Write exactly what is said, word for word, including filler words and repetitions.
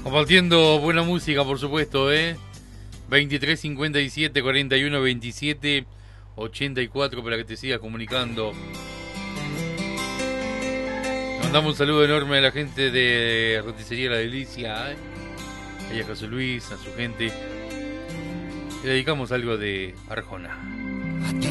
Compartiendo buena música, por supuesto, ¿eh? veintitrés cincuenta y siete cuarenta y uno veintisiete ochenta y cuatro para que te sigas comunicando. Mandamos un saludo enorme a la gente de Roticería La Delicia, ¿eh? A José Luis, a su gente. Le dedicamos algo de Arjona.